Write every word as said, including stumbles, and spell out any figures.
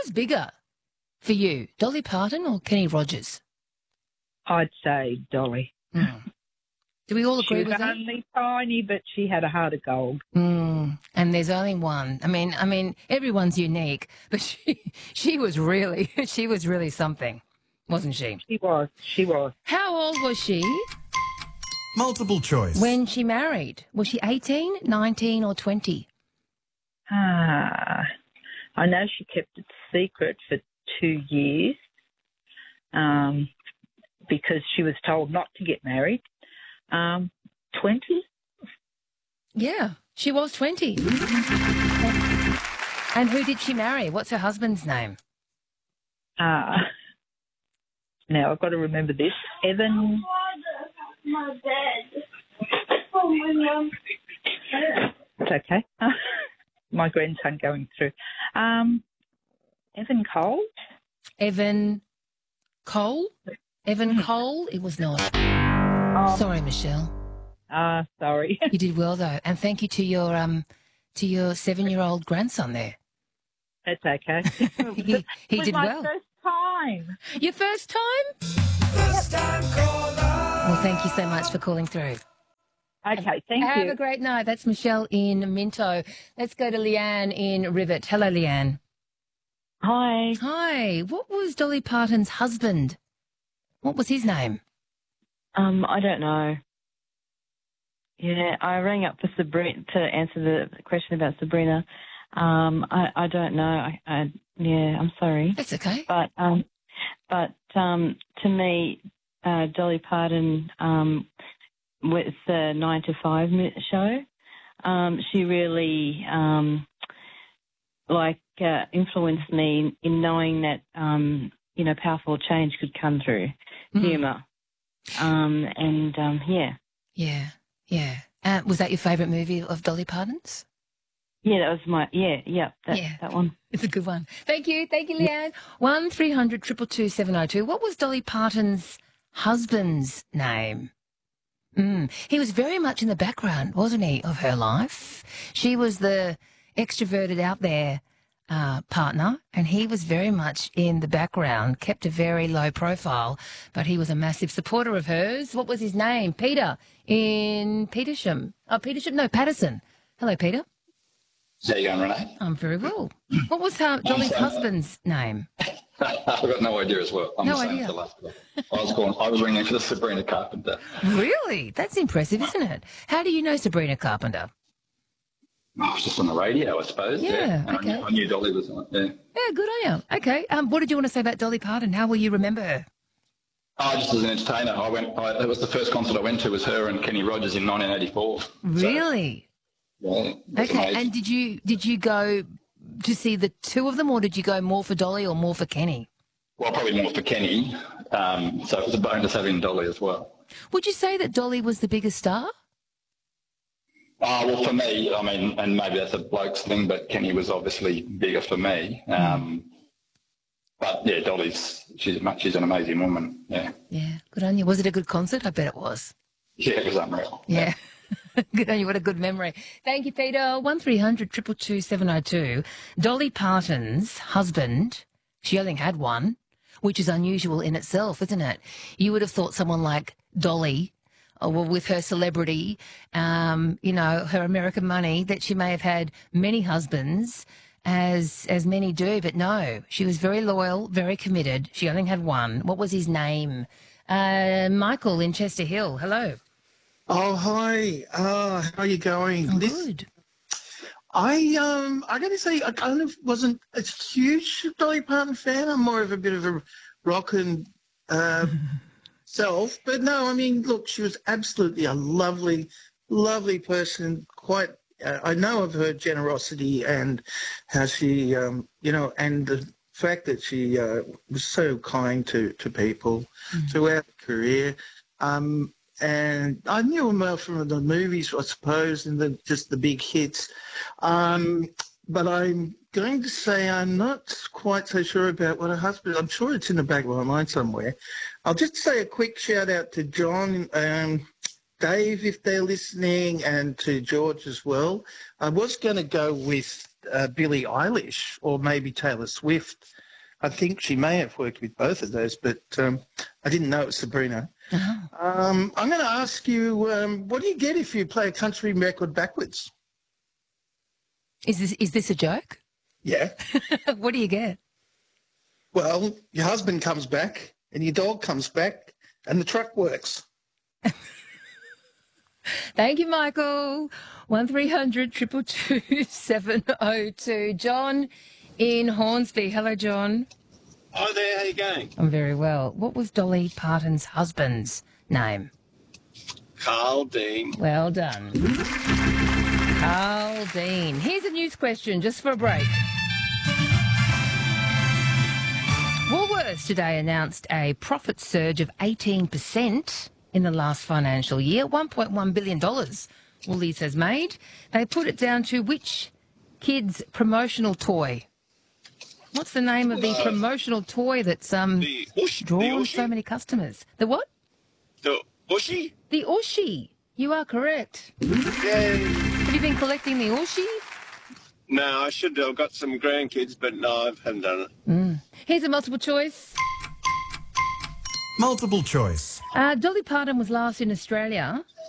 Who's bigger for you, Dolly Parton or Kenny Rogers? I'd say Dolly. Mm. Do we all agree she was with that? only tiny, but she had a heart of gold. Mm. And there's only one. I mean, I mean, everyone's unique, but she, she was really, she was really something, wasn't she? She was. She was. How old was she Multiple choice. when she married? Was she eighteen, nineteen, or twenty? Ah, I know she kept it secret for two years um, because she was told not to get married. Um, twenty? Yeah, she was twenty. And who did she marry? What's her husband's name? Ah, now I've got to remember this. Evan. My bed. Oh, my mum. It's okay. My grandson going through. Um, Evan Cole? Evan Cole? Evan Cole? It was not. Oh, Sorry, Michelle. Ah, sorry. You did well though, and thank you to your um to your seven-year-old grandson there. That's okay. He he It was did my well. first time. Your first time? First time caller. Well, thank you so much for calling through. Okay, thank Have you. a great night. That's Michelle in Minto. Let's go to Leanne in Rivet. Hello, Leanne. Hi. Hi. What was Dolly Parton's husband? What was his name? Um, I don't know. Yeah, I rang up for Sabrina to answer the question about Sabrina. Um, I, I don't know. I, I yeah, I'm sorry, That's okay. but um, but um, to me, uh, Dolly Parton um, with the nine to five mi- show, um, she really um, like uh, influenced me in knowing that um, you know, powerful change could come through Mm. humour, um, and um, yeah. Yeah, yeah. Uh, was that your favourite movie of Dolly Parton's? Yeah, that was my, yeah, yeah, that, Yeah. that one. It's a good one. Thank you. Thank you, Leanne. one three hundred two two two seven oh two. What was Dolly Parton's husband's name? Mm. He was very much in the background, wasn't he, of her life? She was the extroverted out there uh, partner, and he was very much in the background, kept a very low profile, but he was a massive supporter of hers. What was his name? Peter in Petersham. Oh, Petersham? No, Patterson. Hello, Peter. How you going, Renee? I'm very well. What was her, Dolly's husband's name? I've got no idea as well. I'm No the same idea. as the last guy. I was calling, I was ringing for the Sabrina Carpenter. Really? That's impressive, isn't it? How do you know Sabrina Carpenter? I was just on the radio, I suppose. Yeah, And okay. I, knew, I knew Dolly was on it, yeah. Yeah, good on you. Okay. Um, what did you want to say about Dolly Parton? How will you remember her? Oh, just as an entertainer, I went. I, it was the first concert I went to was her and Kenny Rogers in nineteen eighty-four. Really? So, yeah, it was Okay. amazing. And did you did you go to see the two of them, or did you go more for Dolly or more for Kenny? Well, probably more for Kenny. Um, so it was a bonus having Dolly as well. Would you say that Dolly was the biggest star? Oh, well, for me, I mean, and maybe that's a bloke's thing, but Kenny was obviously bigger for me. Um, but yeah, Dolly's she's a- she's an amazing woman. Yeah, Yeah. Good on you. Was it a good concert? I bet it was. yeah, it was unreal. Yeah. Good on you. What a good memory. Thank you, Peter. one three hundred two two two seven oh two. Dolly Parton's husband, she only had one, which is unusual in itself, isn't it? You would have thought someone like Dolly, or well, with her celebrity, um, you know, her American money, that she may have had many husbands, as as many do, but no, she was very loyal, very committed. She only had one. What was his name? Uh, Michael in Chester Hill. Hello. Oh, hi. Uh, how are you going? I'm This- good. I um I gotta say I kind of wasn't a huge Dolly Parton fan. I'm more of a bit of a rock and uh, self. But no, I mean, look, she was absolutely a lovely, lovely person. Quite, uh, I know of her generosity and how she, um, you know, and the fact that she uh, was so kind to to people throughout her career. Um, and I knew him uh, from the movies, I suppose, and the, just the big hits. Um, but I'm going to say I'm not quite so sure about what her husband. I'm sure it's in the back of my mind somewhere. I'll just say a quick shout out to John, um, Dave, if they're listening, and to George as well. I was going to go with uh, Billie Eilish or maybe Taylor Swift. I think she may have worked with both of those, but um, I didn't know it was Sabrina. Uh-huh. Um, I'm going to ask you, um, what do you get if you play a country record backwards? Is this is this a joke? Yeah. What do you get? Well, your husband comes back and your dog comes back and the truck works. Thank you, Michael. One three hundred triple two seven oh two. John in Hornsby. Hello, John. Hi there, how you going? I'm very well. What was Dolly Parton's husband's name? Carl Dean. Well done. Carl Dean. Here's a news question just for a break. Woolworths today announced a profit surge of eighteen percent in the last financial year, one point one billion dollars Woolies has made. They put it down to which kid's promotional toy? What's the name of the Uh, promotional toy that's um The Ush, the drawn Ushi? so many customers? The what? The Ushi? The Ushi. You are correct. Yay. Have you been collecting the Ushi? No, I should have got some grandkids, but no, I haven't done it. Here's a multiple choice. Multiple choice. Uh, Dolly Parton was last in Australia